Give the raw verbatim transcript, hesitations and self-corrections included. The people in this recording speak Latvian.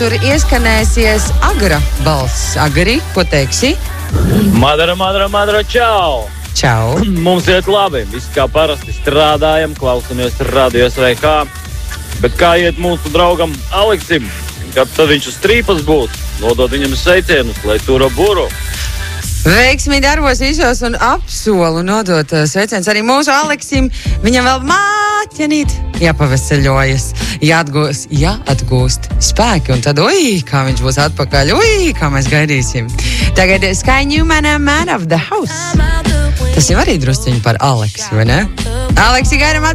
Tur ieskanēsies Agra balss. Agri, ko teiksi? Madara, madara, madara, čau! Čau! Mums iet labi, viss kā parasti strādājam, klausamies radio S V K. Bet kā iet mūsu draugam Aleksim? Kad tad viņš uz strīpas būs? Nodod viņam sveicienus, lai turo buru. Veiksmi darbos visos un apsolu nodot sveicienus arī mūsu Aleksim. Viņam vēl māķenīt jāpaveseļojas, jāatgūst, jāatgūst spēki. Un tad, ui, kā viņš būs atpakaļ, ui, kā mēs gaidīsim. Tagad Sky Newman, Man of the House. Tas jau arī drusciņi par Aleksu, vai ne? Aleksi, gaidām